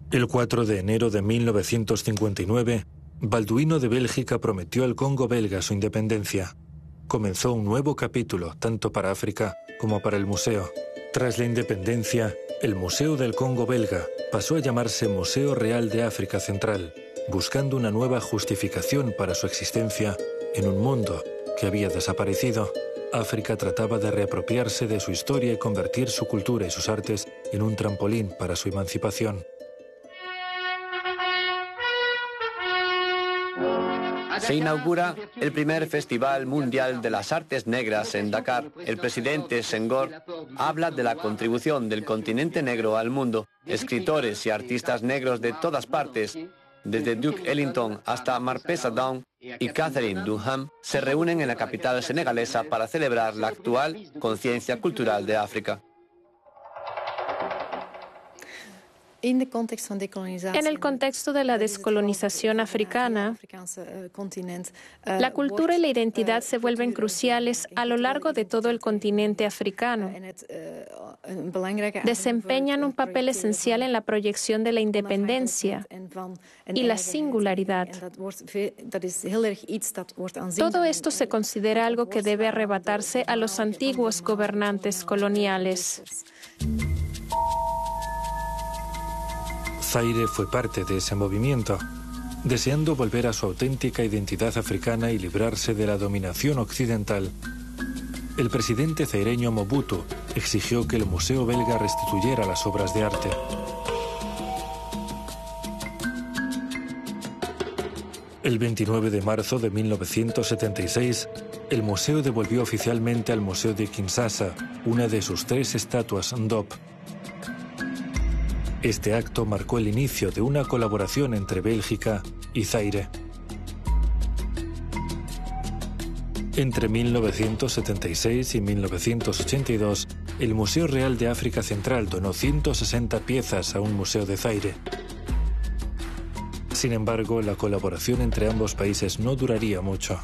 El 4 de enero de 1959, Balduino de Bélgica prometió al Congo belga su independencia. Comenzó un nuevo capítulo, tanto para África como para el museo. Tras la independencia, el Museo del Congo belga pasó a llamarse Museo Real de África Central, buscando una nueva justificación para su existencia en un mundo que había desaparecido. África trataba de reapropiarse de su historia y convertir su cultura y sus artes en un trampolín para su emancipación. Se inaugura el primer Festival Mundial de las Artes Negras en Dakar. El presidente Senghor habla de la contribución del continente negro al mundo. Escritores y artistas negros de todas partes, desde Duke Ellington hasta Marpessa Dawn y Catherine Dunham, se reúnen en la capital senegalesa para celebrar la actual conciencia cultural de África. En el contexto de la descolonización africana, la cultura y la identidad se vuelven cruciales a lo largo de todo el continente africano. Desempeñan un papel esencial en la proyección de la independencia y la singularidad. Todo esto se considera algo que debe arrebatarse a los antiguos gobernantes coloniales. Zaire fue parte de ese movimiento, deseando volver a su auténtica identidad africana y librarse de la dominación occidental. El presidente zaireño Mobutu exigió que el Museo belga restituyera las obras de arte. El 29 de marzo de 1976, el museo devolvió oficialmente al Museo de Kinshasa una de sus 3 estatuas Ndop. Este acto marcó el inicio de una colaboración entre Bélgica y Zaire. Entre 1976 y 1982, el Museo Real de África Central donó 160 piezas a un museo de Zaire. Sin embargo, la colaboración entre ambos países no duraría mucho.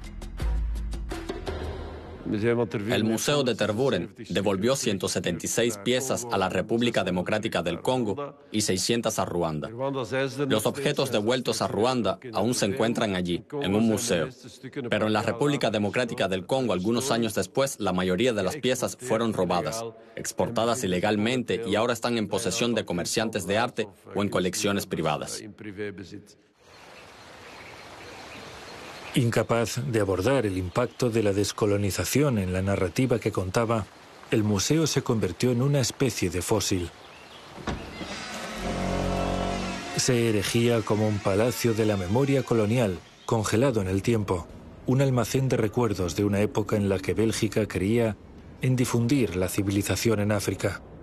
El Museo de Tervuren devolvió 176 piezas a la República Democrática del Congo y 600 a Ruanda. Los objetos devueltos a Ruanda aún se encuentran allí, en un museo. Pero en la República Democrática del Congo, algunos años después, la mayoría de las piezas fueron robadas, exportadas ilegalmente y ahora están en posesión de comerciantes de arte o en colecciones privadas. Incapaz de abordar el impacto de la descolonización en la narrativa que contaba, el museo se convirtió en una especie de fósil. Se erigía como un palacio de la memoria colonial, congelado en el tiempo, un almacén de recuerdos de una época en la que Bélgica creía en difundir la civilización en África.